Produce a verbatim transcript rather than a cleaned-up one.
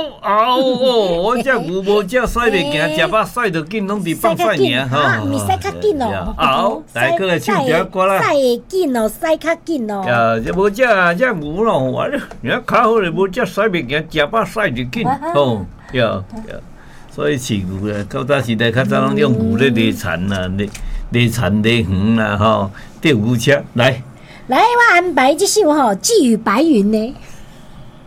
嗷哦！我这牛无这甩袂行，食饱甩就紧，拢伫放甩尔哈。唔是甩较紧哦。 好，来，过来唱条歌啦。 甩会紧哦，甩较紧哦。 啊，这无这这牛咯，我你看较好咧，无这甩袂行，食饱甩就紧哦。呀呀，所以饲牛啊，到早时代较早拢用牛咧犁田啦，犁犁田犁园啦，吼，钓牛车来。 来，我安排这首吼《寄予白云》呢。